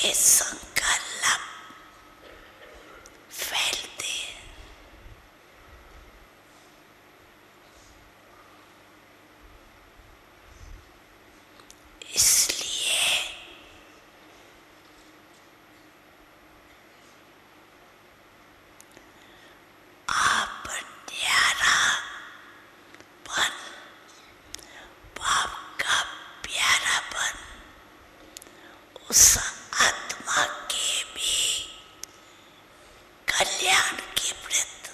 ये संकल्प फैलते हैं। इसलिए आप न्यारापन, बाप का प्यारापन उस आत्मा के भी कल्याण के प्रति